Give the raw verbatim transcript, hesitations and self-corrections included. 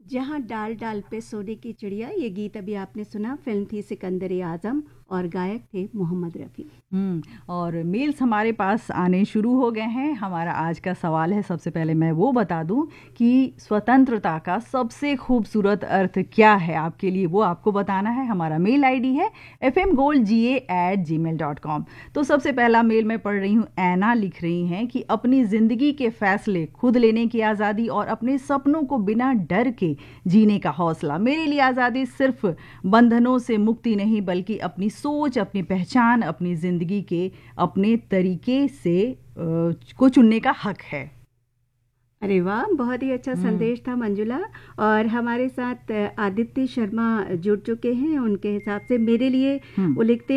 जहाँ डाल डाल पे सोने की चिड़िया, ये गीत अभी आपने सुना। फिल्म थी सिकंदर आजम और गायक थे मोहम्मद रफ़ी। हम्म और मेल्स हमारे पास आने शुरू हो गए हैं। हमारा आज का सवाल है, सबसे पहले मैं वो बता दूं कि स्वतंत्रता का सबसे खूबसूरत अर्थ क्या है आपके लिए, वो आपको बताना है। हमारा मेल आईडी है एफ एम गोल्ड जी ए एट जी मेल डॉट कॉम। तो सबसे पहला मेल मैं पढ़ रही हूँ। ऐना लिख रही हैं कि अपनी ज़िंदगी के फैसले खुद लेने की आज़ादी और अपने सपनों को बिना डर के जीने का हौसला। मेरे लिए आज़ादी सिर्फ बंधनों से मुक्ति नहीं, बल्कि अपनी सोच, अपनी पहचान, अपनी ज़िंदगी के अपने तरीके से को चुनने का हक है। अरे वाह, बहुत ही अच्छा संदेश था मंजुला। और हमारे साथ आदित्य शर्मा जुड़ चुके हैं। उनके हिसाब से मेरे लिए वो लिखते